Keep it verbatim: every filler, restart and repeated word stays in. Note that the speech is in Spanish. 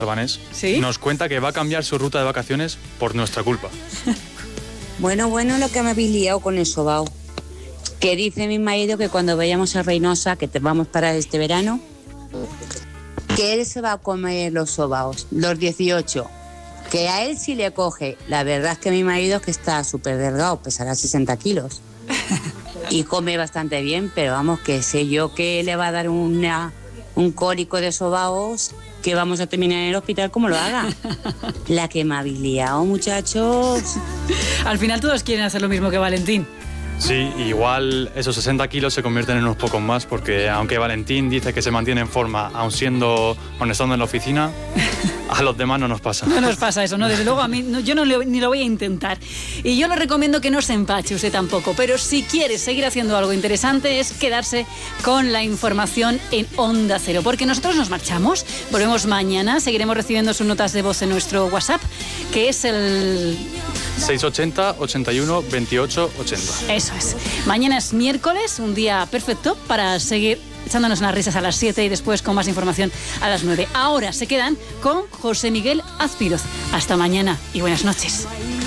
albanés, ¿Sí? nos cuenta que va a cambiar su ruta de vacaciones por nuestra culpa. Bueno, bueno, lo que me habéis liado con el sobao. Que dice mi marido que cuando vayamos a Reynosa, que te vamos para este verano, que él se va a comer los sobaos, los dieciocho. Que a él sí le coge. La verdad es que mi marido es que está súper delgado, pesará sesenta kilos. Y come bastante bien, pero vamos, que sé yo que le va a dar una, un cólico de sobaos que vamos a terminar en el hospital como lo haga. La que me habéis liado, muchachos. Al final todos quieren hacer lo mismo que Valentín. Sí, igual esos sesenta kilos se convierten en unos pocos más, porque aunque Valentín dice que se mantiene en forma, aun siendo, aun estando en la oficina, a los demás no nos pasa. No nos pasa eso, no, desde luego a mí no, yo no le, ni lo voy a intentar. Y yo le recomiendo que no se empache usted tampoco, pero si quiere seguir haciendo algo interesante es quedarse con la información en Onda Cero, porque nosotros nos marchamos, volvemos mañana, seguiremos recibiendo sus notas de voz en nuestro WhatsApp, que es el... seis ochenta, ochenta y uno, veintiocho, ochenta. Eso es. Mañana es miércoles, un día perfecto para seguir echándonos unas risas a las siete y después con más información a las nueve. Ahora se quedan con José Miguel Azpiroz. Hasta mañana y buenas noches.